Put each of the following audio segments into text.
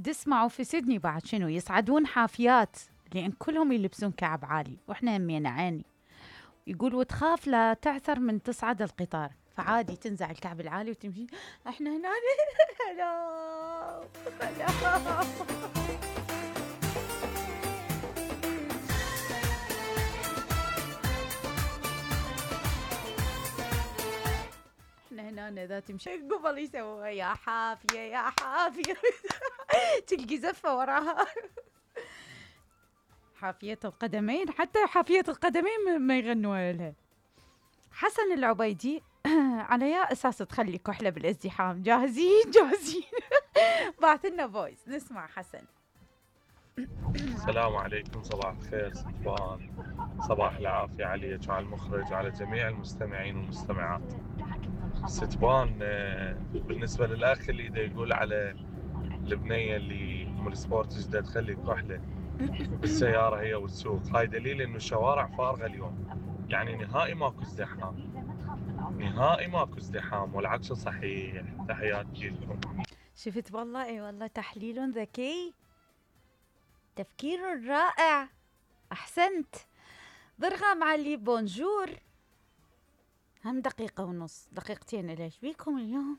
تسمعوا في سيدني بعد شنو يصعدون حافيات لأن كلهم يلبسون كعب عالي وإحنا همينا عيني. يقول وتخاف لا تعثر من تصعد القطار، فعادي تنزع الكعب العالي وتمشي. احنا هنا هلا هلا. احنا هنا ذا تمشي قبل يسوي يا حافية يا حافية. تلقي زفة وراها. حافية القدمين، حتى حافية القدمين ما يغنوا لها. حسن العبيدي على يا أساس تخلي كحلة بالازدحام. جاهزين جاهزين. بعث لنا فويس نسمع حسن. السلام عليكم، صباح الخير صفوان، صباح العافية عليك وعلى المخرج وعلى جميع المستمعين والمستمعات. ستبان، بالنسبة للأخ اللي دا يقول على البنية اللي من السبورت جدا تخلي كحلة بالسيارة هي والسوق، هاي دليل إنه الشوارع فارغة اليوم، يعني نهائي ماكو ازدحام، نهائي ماكو ازدحام، والعكس صحيح. تحياتي لكم. شفت والله اي والله تحليل ذكي، تفكير رائع، أحسنت. ضرغام علي بونجور. هم دقيقة ونص دقيقتين ليش بيكم اليوم.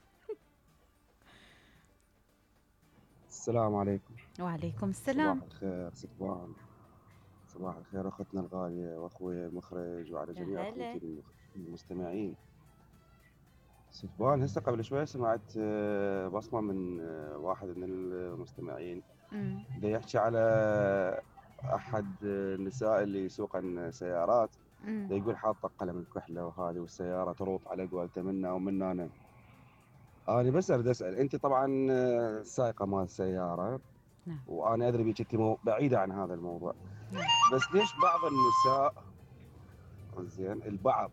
السلام عليكم. وعليكم صباح السلام. الخير ستبان، صباح الخير أختنا الغالية وأخوي المخرج وعلى يا جميع هلا. أخوتي المستمعين. ستبان هسه قبل شوي سمعت بصمة من واحد من المستمعين دا يحكي على أحد النساء اللي يسوقن سيارات، دا يقول حاطة قلم الكحلة وهذه والسيارة تروط على قولته منا ومنا أنا بس أريد أسأل، أنت طبعا سائقة مال سيارة، نعم. وأنا أدري بيك أنت بعيدة عن هذا الموضوع، نعم. بس ليش بعض النساء زين البعض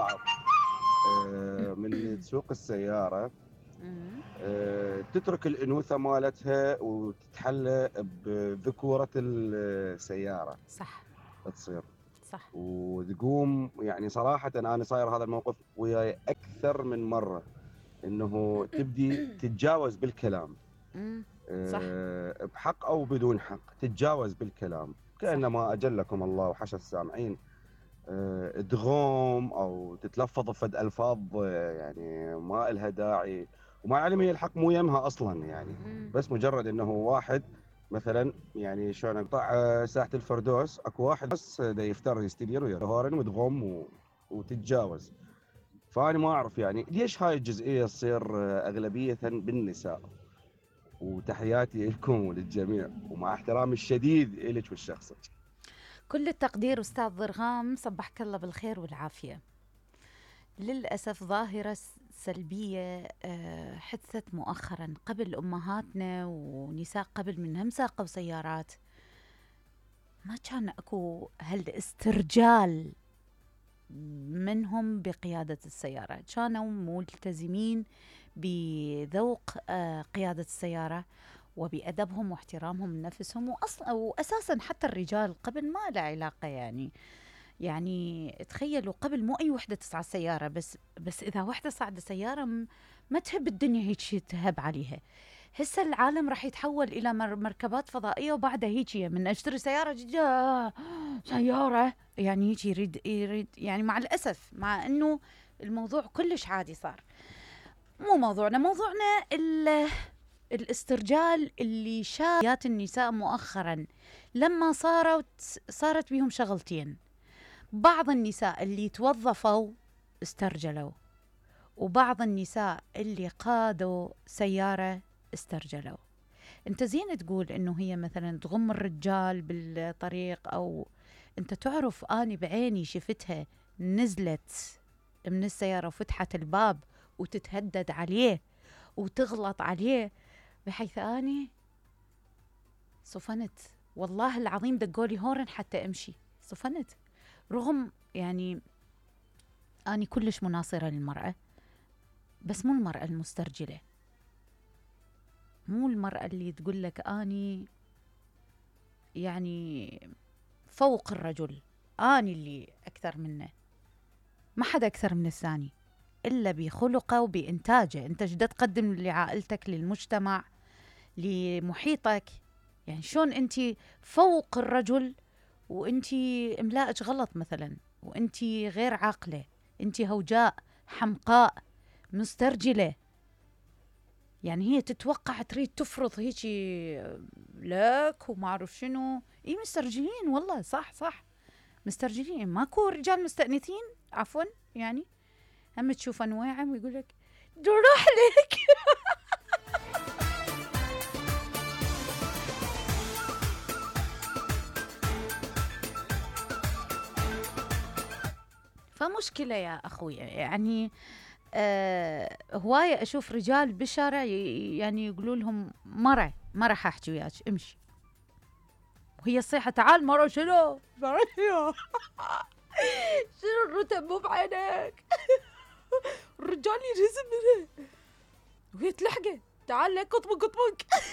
من تسوق السيارة تترك الأنوثة مالتها وتتحلى بذكورة السيارة؟ صح. تصير صح. وتقوم، يعني صراحة أنا صاير هذا الموقف وياي أكثر من مرة، إنه تبدي تتجاوز بالكلام. صح. بحق أو بدون حق تتجاوز بالكلام، كأنما أجلكم الله وحشى السامعين. تغوم أو تتلفظ بفد ألفاظ يعني ما إلها داعي، وما علم هي الحق مو يمها أصلا، يعني بس مجرد إنه واحد مثلا، يعني شلون أقطع ساحة الفردوس، أكو واحد بس دا يفتر يستدير ويهورن وتغوم وتتجاوز. فأنا ما أعرف يعني ليش هاي الجزئية تصير أغلبية بالنساء. وتحياتي لكم وللجميع ومع احترامي الشديد إلك والشخص. كل التقدير أستاذ ضرغام، صبحك الله بالخير والعافية. للأسف ظاهرة سلبية حدثت مؤخرا. قبل أمهاتنا ونساء قبل منهم ساقوا سيارات، ما كان أكو هالاسترجال منهم بقيادة السيارة، كانوا ملتزمين بذوق قيادة السيارة وبأدبهم واحترامهم لنفسهم. وأساسا حتى الرجال قبل ما له علاقة، يعني تخيلوا قبل مو أي وحدة تصعد سيارة، بس إذا وحدة صعد سيارة ما تهب الدنيا هيك تهب عليها. هسه العالم راح يتحول إلى مركبات فضائية، وبعدها هيك من أشتري سيارة سيارة، يعني هيك يريد يعني، مع الأسف مع أنه الموضوع كلش عادي صار. مو موضوعنا الاسترجال اللي شايات النساء مؤخرا، لما صارت بيهم شغلتين. بعض النساء اللي توظفوا استرجلوا، وبعض النساء اللي قادوا سيارة استرجلوا. انت زين تقول انه هي مثلا تغم الرجال بالطريق، او انت تعرف اني بعيني شفتها نزلت من السيارة وفتحت الباب وتتهدد عليه وتغلط عليه، بحيث اني صفنت والله العظيم، دقولي هورن حتى امشي، صفنت. رغم يعني اني كلش مناصرة للمرأة، بس مو المرأة المسترجلة، مو المرأة اللي تقول لك اني يعني فوق الرجل، اني اللي اكثر منه. ما حدا اكثر من الثاني الا بخلقه وبانتاجه. انت جدا تقدم لعائلتك للمجتمع لمحيطك. يعني شلون أنت فوق الرجل وأنت إملاءك غلط مثلا، وأنت غير عاقلة، أنت هوجاء حمقاء مسترجلة. يعني هي تتوقع تريد تفرض هيك لك وما أعرف شنو. إيه مسترجلين والله، صح مسترجلين. ماكو رجال مستأنسين عفوا، يعني هم تشوف أنواعهم ويقول لك روح لك. فمشكلة يا أخوي. يعني هواية أشوف رجال بالشارع يعني يقولوا لهم مرة ما راح أحكي وياك امشي، وهي الصيحة تعال مرة شنو شنو الرتب مو بعينك. الرجال يرسم منها وهي تلحقه تعال لك قطبك.